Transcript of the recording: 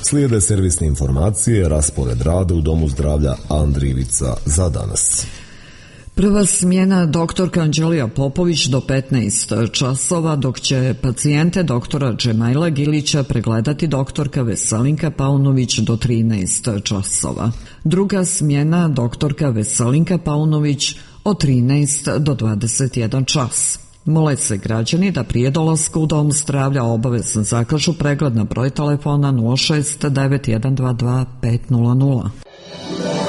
Slijede servisne informacije, raspored rada u Domu zdravlja Andrijevica za danas. Prva smjena doktorka Anđelija Popović do 15 časova, dok će pacijente doktora Džemajla Gilića pregledati doktorka Veselinka Paunović do 13 časova. Druga smjena doktorka Veselinka Paunović od 13 do 21 čas. Mole se građani da prije dolaska u Dom zdravlja obavezno zakažu pregled na broj telefona 069 122 500.